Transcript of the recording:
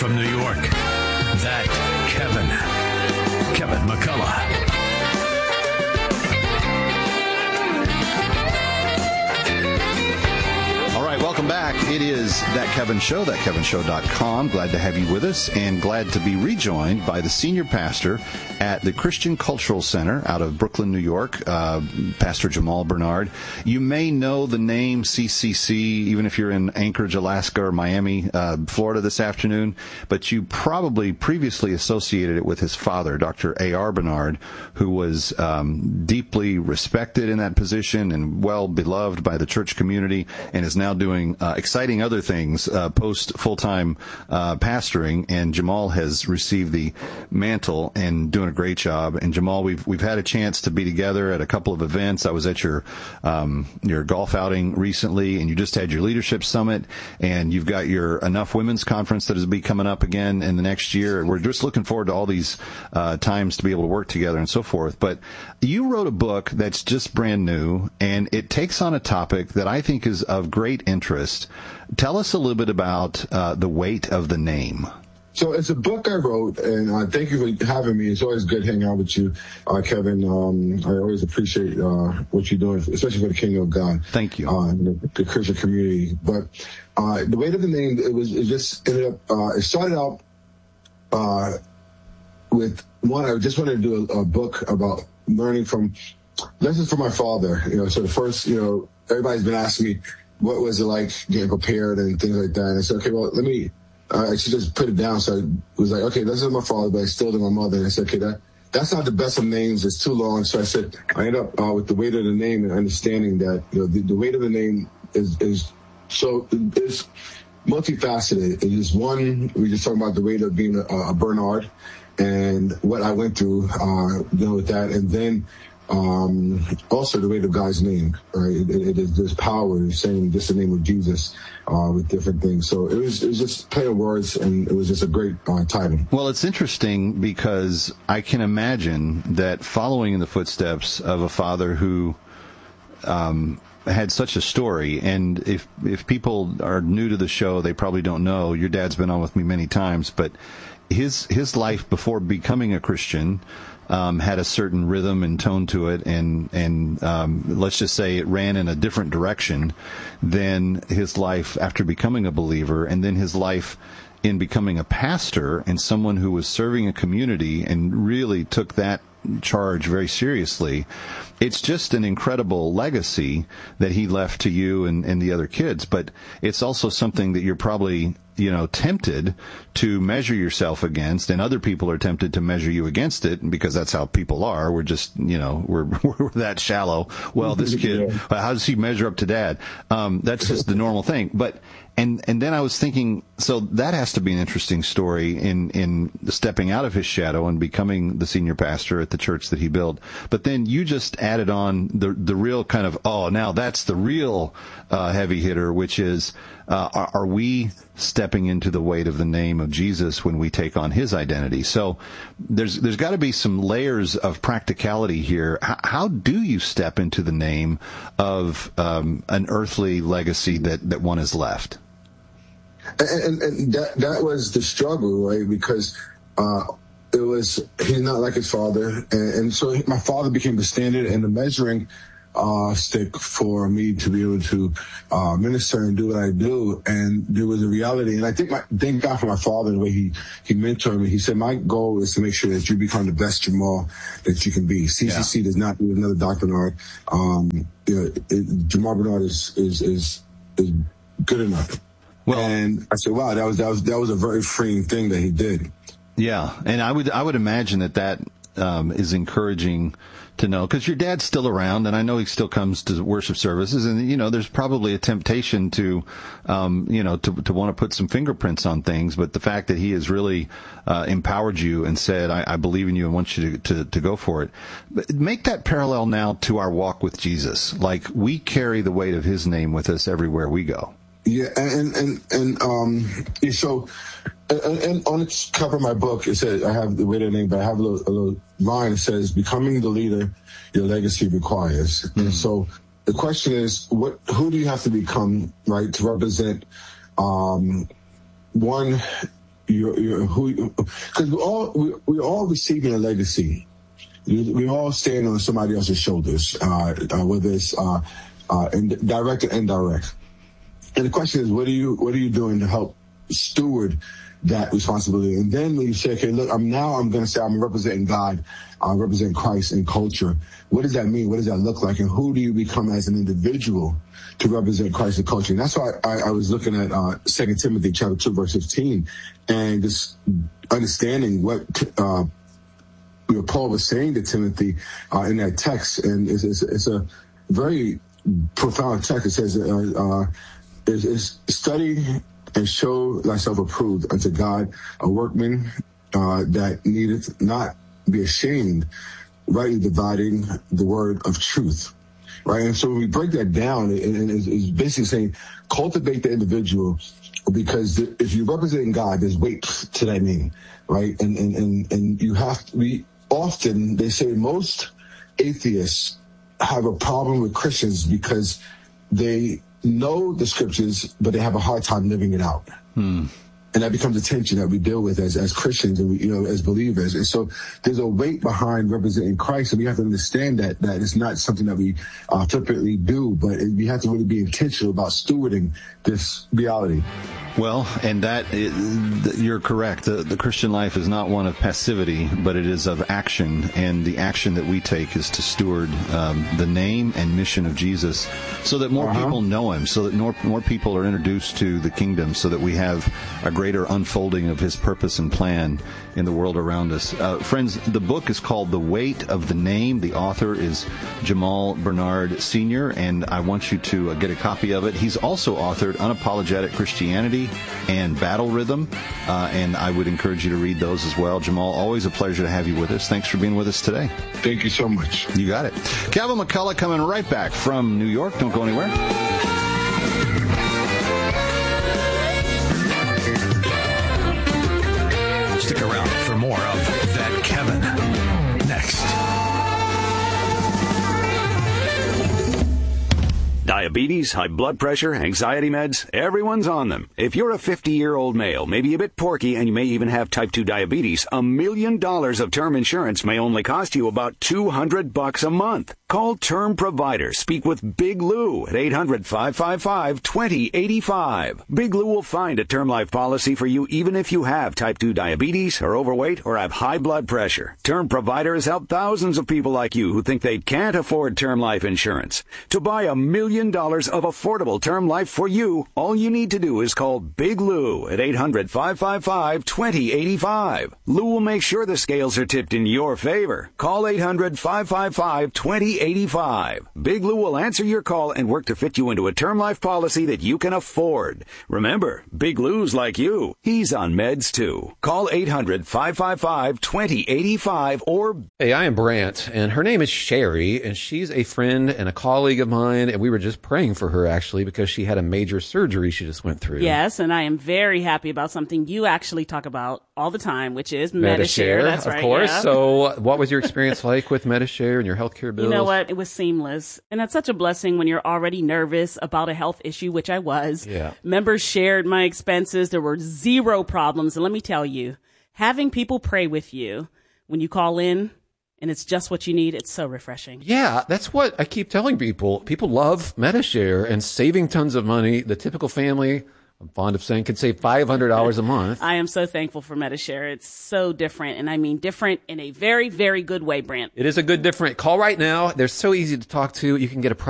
From New York, that Kevin McCullough. Welcome back. It is That Kevin Show, thatkevinshow.com. Glad to have you with us and glad to be rejoined by the senior pastor at the Christian Cultural Center out of Brooklyn, New York, Pastor Jamal Bernard. You may know the name CCC, even if you're in Anchorage, Alaska, or Miami, Florida this afternoon, but you probably previously associated it with his father, Dr. A.R. Bernard, who was deeply respected in that position and well beloved by the church community and is now doing exciting other things post full-time pastoring, and Jamal has received the mantle and doing a great job. And Jamal, we've had a chance to be together at a couple of events. I was at your golf outing recently, and you just had your leadership summit, and you've got your Enough Women's Conference that is be coming up again in the next year. We're just looking forward to all these times to be able to work together and so forth. But you wrote a book that's just brand new, and it takes on a topic that I think is of great interest. Tell us a little bit about the weight of the name. So it's a book I wrote, and thank you for having me. It's always good hanging out with you, Kevin. I always appreciate what you're doing, especially for the Kingdom of God. Thank you. The Christian community. But the weight of the name, it started out with one. I just wanted to do a book about learning from lessons from my father. So the first, everybody's been asking me, what was it like getting prepared and things like that? And I said, okay, well, let me, I should just put it down. So I was like, okay, this is my father, but I still do my mother. And I said, okay, that's not the best of names. It's too long. So I said, I ended up with the weight of the name and understanding that, the weight of the name is multifaceted. It is one, we just talking about the weight of being a Bernard and what I went through, with that. And then, also the weight of God's name, right? There's power in saying just the name of Jesus with different things. So it was just play of words, and it was just a great title. Well, it's interesting because I can imagine that following in the footsteps of a father who had such a story, and if people are new to the show, they probably don't know. Your dad's been on with me many times, but his life before becoming a Christian had a certain rhythm and tone to it, and let's just say it ran in a different direction than his life after becoming a believer, and then his life in becoming a pastor and someone who was serving a community and really took that charge very seriously. It's just an incredible legacy that he left to you and the other kids, but it's also something that you're probably tempted to measure yourself against, and other people are tempted to measure you against it, because that's how people are. We're just, we're that shallow. Well, this kid, how does he measure up to dad? That's just the normal thing. But, and then I was thinking, so that has to be an interesting story in stepping out of his shadow and becoming the senior pastor at the church that he built. But then you just added on the real kind of, now that's the real heavy hitter, which is, are we stepping into the weight of the name of Jesus when we take on his identity? So there's got to be some layers of practicality here. How do you step into the name of an earthly legacy that one has left? And that was the struggle, right? Because he's not like his father, and so my father became the standard and the measuring stick for me to be able to minister and do what I do. And there was a reality, and I thank God for my father, the way he mentored me. He said, my goal is to make sure that you become the best Jamal that you can be. CCC does not need another Dr. Bernard. Jamal Bernard is good enough. Well, and I said, wow, that was a very freeing thing that he did. Yeah, and I would imagine that is encouraging to know, because your dad's still around, and I know he still comes to worship services, and there's probably a temptation to want to put some fingerprints on things, but the fact that he has really empowered you and said, I believe in you and want you to go for it. But make that parallel now to our walk with Jesus. Like, we carry the weight of his name with us everywhere we go. Yeah, and on the cover of my book, it says, I have the weight of the name, but I have a little line that says, becoming the leader your legacy requires. Mm-hmm. And so the question is, who do you have to become, right, to represent, one, because we're all receiving a legacy. We all stand on somebody else's shoulders, whether it's direct or indirect. And the question is, what are you doing to help steward that responsibility? And then when you say, okay, look, I'm going to say I'm representing God, I represent Christ in culture. What does that mean? What does that look like? And who do you become as an individual to represent Christ in culture? And that's why I was looking at 2 Timothy chapter 2, verse 15, and just understanding what Paul was saying to Timothy in that text. And it's a very profound text. It says, is study and show thyself approved unto God, a workman that needeth not be ashamed, rightly dividing the word of truth. Right? And so when we break that down, it's basically saying cultivate the individual, because if you're representing God, there's weight to that name, right? And you have to be, often they say most atheists have a problem with Christians because they know the scriptures, but they have a hard time living it out. And that becomes a tension that we deal with as Christians and as believers. And so there's a weight behind representing Christ, and we have to understand that it's not something that we flippantly do, but we have to really be intentional about stewarding this reality. Well, and you're correct. The Christian life is not one of passivity, but it is of action. And the action that we take is to steward the name and mission of Jesus so that more people know him, so that more people are introduced to the kingdom, so that we have a greater unfolding of his purpose and plan in the world around us. Friends, the book is called The Weight of the Name. The author is Jamal Bernard Sr., and I want you to get a copy of it. He's also authored Unapologetic Christianity and Battle Rhythm, and I would encourage you to read those as well. Jamal, always a pleasure to have you with us. Thanks for being with us today. Thank you so much. You got it. Calvin McCullough coming right back from New York. Don't go anywhere. Stick around for more of That Kevin next. Diabetes, high blood pressure, anxiety meds, everyone's on them. If you're a 50-year-old male, maybe a bit porky, and you may even have type 2 diabetes, $1 million of term insurance may only cost you about $200 a month. Call Term Provider. Speak with Big Lou at 800-555-2085. Big Lou will find a term life policy for you even if you have type 2 diabetes, are overweight, or have high blood pressure. Term Provider has helped thousands of people like you who think they can't afford term life insurance. To buy $1 million of affordable term life for you, all you need to do is call Big Lou at 800-555-2085. Lou will make sure the scales are tipped in your favor. Call 800-555-2085. Big Lou will answer your call and work to fit you into a term life policy that you can afford. Remember, Big Lou's like you. He's on meds too. Call 800-555-2085 or... Hey, I am Brant, and her name is Sherry, and she's a friend and a colleague of mine, and we were just praying for her, actually, because she had a major surgery she just went through. Yes, and I am very happy about something you actually talk about all the time, which is Medi-Share. That's right. Of course. Yeah. So what was your experience like with Medi-Share and your healthcare bills? You know what? It was seamless. And that's such a blessing when you're already nervous about a health issue, which I was. Yeah. Members shared my expenses. There were zero problems. And let me tell you, having people pray with you when you call in, and it's just what you need, it's so refreshing. Yeah, that's what I keep telling people. People love Medi-Share and saving tons of money. The typical family, I'm fond of saying, can save $500 a month. I am so thankful for Medi-Share. It's so different, and I mean different in a very, very good way, Brant. It is a good different. Call right now. They're so easy to talk to. You can get a